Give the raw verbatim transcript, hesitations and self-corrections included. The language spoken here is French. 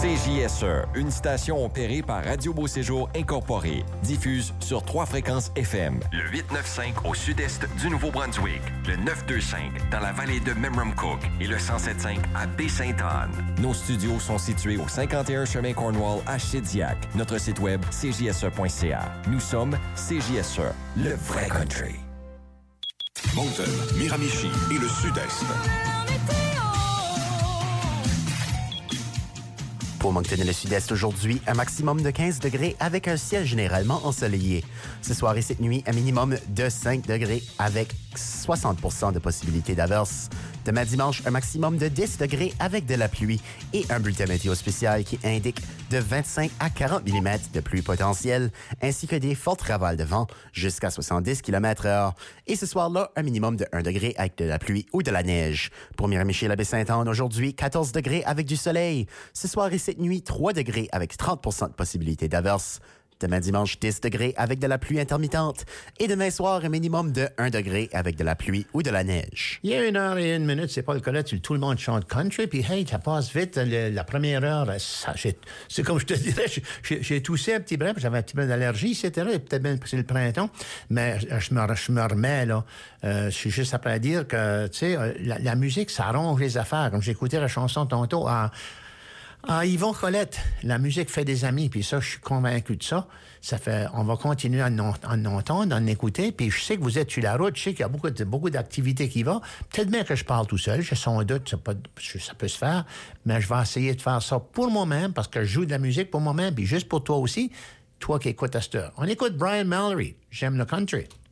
C J S E, une station opérée par Radio Beau-Séjour Incorporée, diffuse sur trois fréquences F M. Le huit neuf cinq au sud-est du Nouveau-Brunswick, le neuf deux cinq dans la vallée de Memramcook et le cent sept cinq à Baie-Sainte-Anne. Nos studios sont situés au cinquante et un chemin Cornwall à Shediac. Notre site web, c j s e point c a. Nous sommes C J S E, le vrai country. Moncton, Miramichi et le sud-est. Pour Moncton et le sud-est aujourd'hui, un maximum de quinze degrés avec un ciel généralement ensoleillé. Ce soir et cette nuit, un minimum de cinq degrés avec soixante pour cent de possibilité d'averse. Demain dimanche, un maximum de dix degrés avec de la pluie et un bulletin météo spécial qui indique de vingt-cinq à quarante millimètres de pluie potentielle, ainsi que des fortes rafales de vent jusqu'à soixante-dix kilomètres heure. Et ce soir-là, un minimum de un degré avec de la pluie ou de la neige. Pour Miramichi et la Baie-Sainte-Anne, aujourd'hui, quatorze degrés avec du soleil. Ce soir et cette nuit, trois degrés avec trente pour cent de possibilité d'averse. Demain dimanche, dix degrés avec de la pluie intermittente. Et demain soir, un minimum de un degré avec de la pluie ou de la neige. Il y a une heure et une minute, c'est pas le cas là, tout le monde chante country, puis hey, ça passe vite, le, la première heure, ça, c'est comme je te dirais, j'ai, j'ai toussé un petit brin, j'avais un petit peu d'allergie, et cetera, et peut-être même que c'est le printemps, mais je me, je me remets, là. Euh, je suis juste après à dire que, tu sais, la, la musique, ça arrange les affaires. Comme j'écoutais la chanson tantôt, à Ah, Yvon Colette, la musique fait des amis, puis ça, je suis convaincu de ça. Ça fait, on va continuer à en, en entendre, à en écouter, puis je sais que vous êtes sur la route, je sais qu'il y a beaucoup, de, beaucoup d'activités qui vont. Peut-être bien que je parle tout seul, j'ai sans doute, ça peut, ça peut se faire, mais je vais essayer de faire ça pour moi-même, parce que je joue de la musique pour moi-même, puis juste pour toi aussi, toi qui écoutes à cette heure. On écoute Brian Mallory, J'aime le country.